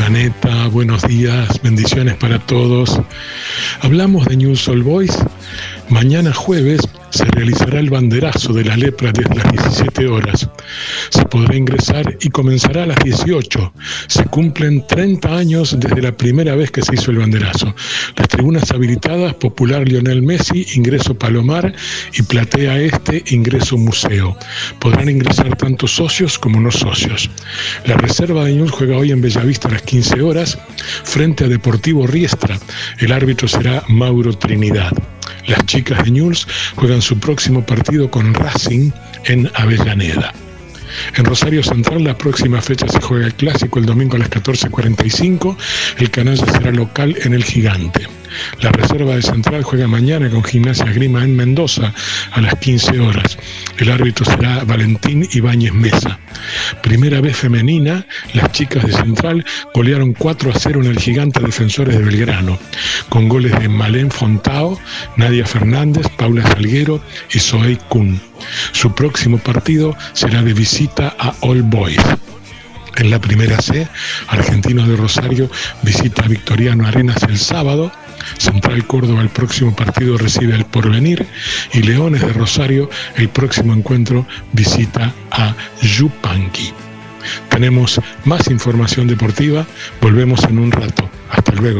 Planeta, buenos días, bendiciones para todos. Hablamos de Newell's Old Boys. Mañana jueves se realizará el banderazo de la lepra desde las 17 horas. Se podrá ingresar y comenzará a las 18. Se cumplen 30 años desde la primera vez que se hizo el banderazo. Las tribunas habilitadas, popular Lionel Messi, ingreso Palomar, y platea este, ingreso museo. Podrán ingresar tanto socios como no socios. La reserva de Newell's juega hoy en Bellavista a las 15 horas, frente a Deportivo Riestra. El árbitro será Mauro Trinidad. Las chicas de Newell's juegan su próximo partido con Racing en Avellaneda. En Rosario Central la próxima fecha se juega el clásico el domingo a las 14:45. El Canalla será local en el Gigante. La reserva de Central juega mañana con Gimnasia Esgrima en Mendoza a las 15 horas. El árbitro será Valentín Ibáñez Mesa. Primera vez femenina, las chicas de Central golearon 4-0 en el Gigante Defensores de Belgrano, con goles de Malén Fontao, Nadia Fernández, Paula Salguero y Zoey Kuhn. Su próximo partido será de visita a All Boys. En la primera C, Argentinos de Rosario visita a Victoriano Arenas el sábado. Central Córdoba el próximo partido recibe al Porvenir, y Leones de Rosario el próximo encuentro visita a Yupanqui. Tenemos más información deportiva, volvemos en un rato. Hasta luego.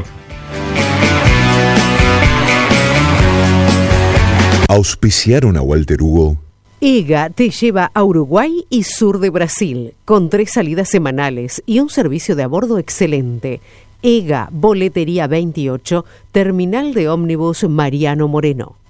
¿Auspiciaron a Walter Hugo? EGA te lleva a Uruguay y sur de Brasil, con 3 salidas semanales y un servicio de a bordo excelente. EGA, Boletería 28, Terminal de Ómnibus Mariano Moreno.